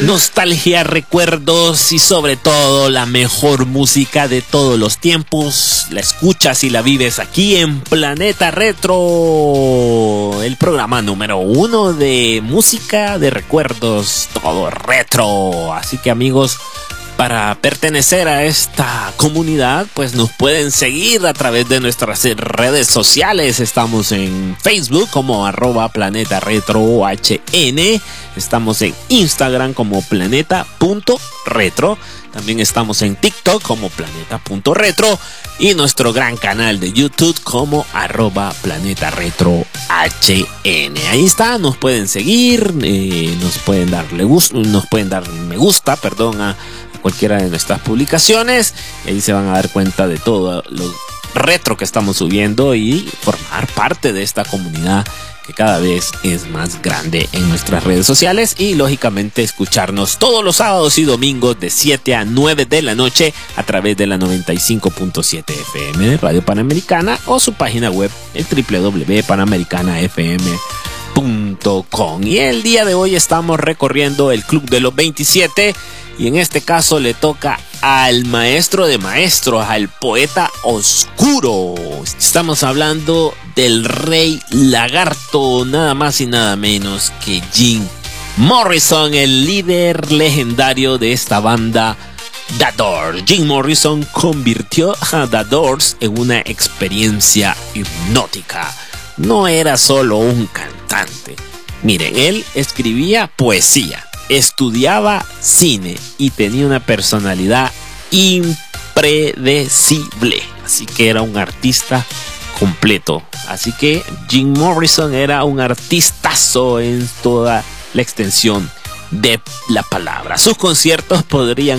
Nostalgia, recuerdos y sobre todo la mejor música de todos los tiempos. La escuchas y la vives aquí en Planeta Retro, el programa número 1 de música de recuerdos, todo retro. Así que amigos, para pertenecer a esta comunidad, pues nos pueden seguir a través de nuestras redes sociales. Estamos en Facebook como @planetaretrohn. Estamos en Instagram como planeta.retro. También estamos en TikTok como planeta.retro. Y nuestro gran canal de YouTube como @planetaretrohn. Ahí está, nos pueden seguir, nos pueden dar me gusta, a cualquiera de nuestras publicaciones, y ahí se van a dar cuenta de todo lo retro que estamos subiendo y formar parte de esta comunidad que cada vez es más grande en nuestras redes sociales. Y lógicamente escucharnos todos los sábados y domingos de 7 a 9 de la noche a través de la 95.7 FM de Radio Panamericana o su página web el www.panamericanafm.com. Y el día de hoy estamos recorriendo el Club de los 27, y en este caso le toca al maestro de maestros, al poeta oscuro. Estamos hablando del Rey Lagarto, nada más y nada menos que Jim Morrison, el líder legendario de esta banda The Doors. Jim Morrison convirtió a The Doors en una experiencia hipnótica. No era solo un cantante. Miren, él escribía poesía, estudiaba cine y tenía una personalidad impredecible. Así que era un artista completo. Así que Jim Morrison era un artistazo en toda la extensión de la palabra. Sus conciertos podrían